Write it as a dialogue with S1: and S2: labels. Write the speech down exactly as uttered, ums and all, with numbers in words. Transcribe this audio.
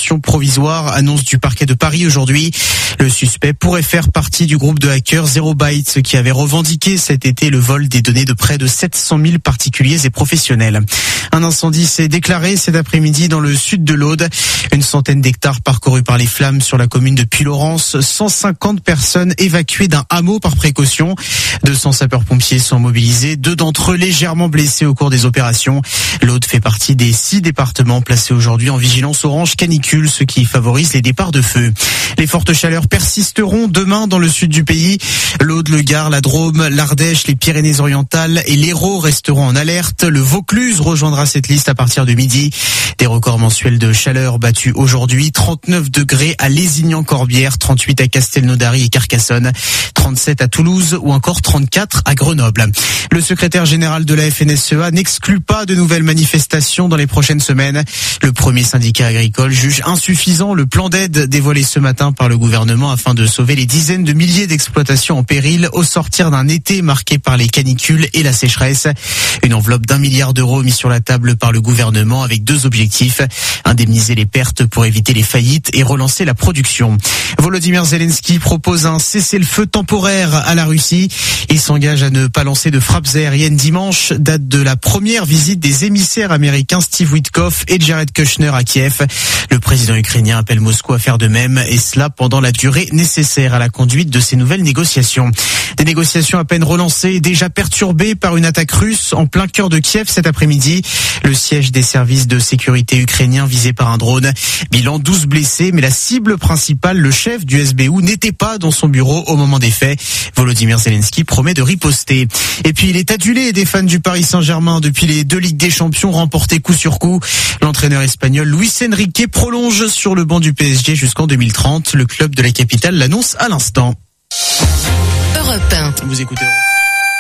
S1: détention provisoire, annonce du parquet de Paris aujourd'hui. Le suspect pourrait faire partie du groupe de hackers Zero Bytes qui avait revendiqué cet été le vol des données de près de sept cent mille particuliers et professionnels. Un incendie s'est déclaré cet après-midi dans le sud de l'Aude. Une centaine d'hectares parcourus par les flammes sur la commune de Puy-Laurence. cent cinquante personnes évacuées d'un hameau par précaution. deux cents sapeurs-pompiers sont mobilisés. Deux d'entre eux légèrement blessés au cours des opérations. L'Aude fait partie des six départements placés aujourd'hui en vigilance orange canicule, ce qui favorise les départs de feu. Les fortes chaleurs persisteront demain dans le sud du pays. L'Aude, le Gard, la Drôme, l'Ardèche, les Pyrénées-Orientales et l'Hérault resteront en alerte. Le Vaucluse rejoindra cette liste à partir de midi. Des records mensuels de chaleur battus aujourd'hui. trente-neuf degrés à Lézignan-Corbière, trente-huit à Castelnaudary et Carcassonne, trente-sept à Toulouse ou encore trente-quatre à Grenoble. Le secrétaire général de la F N S E A n'exclut pas de nouvelles manifestations dans les prochaines semaines. Le premier syndicat agricole juge insuffisant le plan d'aide dévoilé ce matin par le gouvernement afin de sauver les dizaines de milliers d'exploitations en péril au sortir d'un été marqué par les canicules et la sécheresse. Une enveloppe d'un milliard d'euros mise sur la table par le gouvernement avec deux objectifs. Indemniser les pertes pour éviter les faillites et relancer la production. Volodymyr Zelensky propose un cessez-le-feu temporaire à la Russie. Il s'engage à ne pas lancer de frappes aériennes dimanche, date de la première visite des émissaires américains Steve Witkoff et Jared Kushner à Kiev. Le président ukrainien appelle Moscou à faire de même, et cela pendant la durée nécessaire à la conduite de ces nouvelles négociations. Des négociations à peine relancées et déjà perturbées par une attaque russe en plein cœur de Kiev cet après-midi. Le siège des services de sécurité ukrainiens visé par un drone. Bilan douze blessés, mais la cible principale, le chef du S B U, n'était pas dans son bureau au moment des faits. Volodymyr Zelensky promet de riposter. Et puis il est adulé des fans du Paris Saint-Germain depuis les deux Ligues des Champions remportées coup sur coup. L'entraîneur espagnol Luis Enrique prolonge sur le banc du P S G jusqu'en deux mille trente. Le club de la capitale l'annonce à l'instant.
S2: Europe un.
S1: Vous écoutez